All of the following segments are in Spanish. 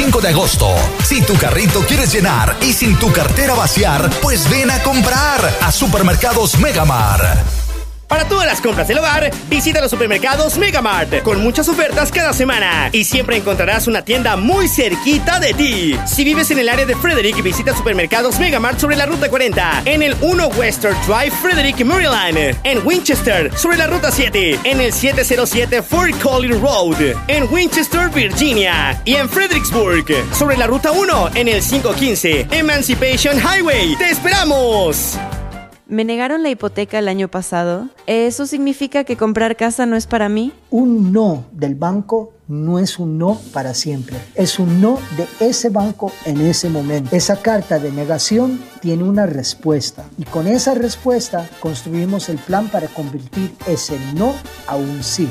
5 de agosto. Si tu carrito quieres llenar y sin tu cartera vaciar, pues ven a comprar a Supermercados Megamart. Para todas las compras del hogar, visita los supermercados Megamart, con muchas ofertas cada semana. Y siempre encontrarás una tienda muy cerquita de ti. Si vives en el área de Frederick, visita supermercados Megamart sobre la Ruta 40, en el 1 Western Drive, Frederick, Maryland. En Winchester, sobre la Ruta 7, en el 707 Fort Collins Road, en Winchester, Virginia. Y en Fredericksburg, sobre la Ruta 1, en el 515 Emancipation Highway. ¡Te esperamos! Me negaron la hipoteca el año pasado. ¿Eso significa que comprar casa no es para mí? Un no del banco no es un no para siempre. Es un no de ese banco en ese momento. Esa carta de negación tiene una respuesta. Y con esa respuesta construimos el plan para convertir ese no a un sí.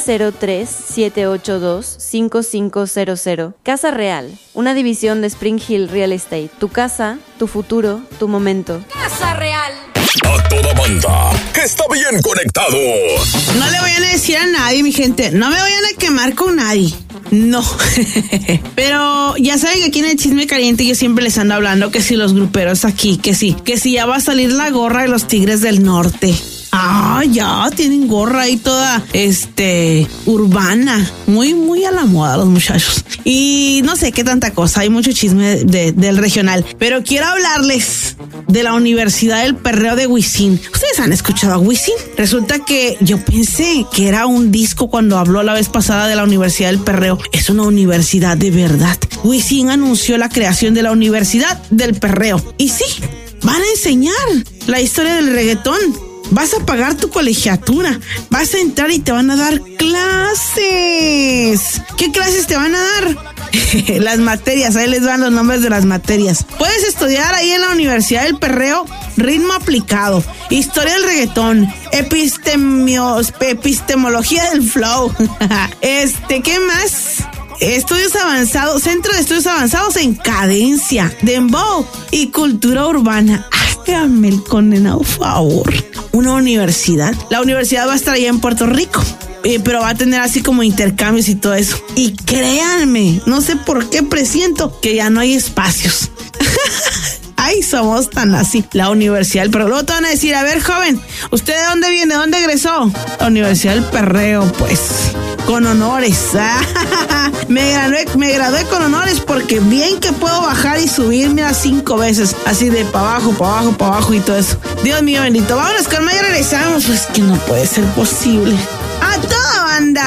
703-782-5500. Casa Real. Una división de Spring Hill Real Estate. Tu casa, tu futuro, tu momento. Casa Real. A toda banda, está bien conectado. No le vayan a decir a nadie, mi gente. No me vayan a quemar con nadie. No. Pero ya saben que aquí en el Chisme Caliente yo siempre les ando hablando que si los gruperos aquí, que si ya va a salir la gorra de los Tigres del Norte. Ah, ya tienen gorra ahí toda, urbana. Muy a la moda los muchachos. Y no sé qué tanta cosa, hay mucho chisme del regional. Pero quiero hablarles de la Universidad del Perreo de Wisin. ¿Ustedes han escuchado a Wisin? Resulta que yo pensé que era un disco cuando habló la vez pasada de la Universidad del Perreo. Es una universidad de verdad. Wisin anunció la creación de la Universidad del Perreo. Y sí, van a enseñar la historia del reggaetón. Vas a pagar tu colegiatura, vas a entrar y te van a dar clases. ¿Qué clases te van a dar? Las materias, ahí les van los nombres de las materias. Puedes estudiar ahí en la Universidad del Perreo ritmo aplicado, historia del reggaetón, epistemología del flow. ¿Qué más? Estudios avanzados, centro de estudios avanzados en cadencia, dembow y cultura urbana. Hágame el condenado favor. Una universidad. La universidad va a estar allá en Puerto Rico. Pero va a tener así como intercambios y todo eso. Y créanme, no sé por qué presiento que ya no hay espacios. Ay, somos tan así. La Universidad del Perreo. Luego te van a decir, a ver, joven, ¿usted de dónde viene? ¿De dónde egresó? La Universidad del Perreo, pues. Con honores. Me gradué con honores porque bien que puedo bajar y subirme a 5 veces. Así de para abajo y todo eso. Dios mío bendito. Vámonos con más y regresamos. Pues que no puede ser posible. A toda banda.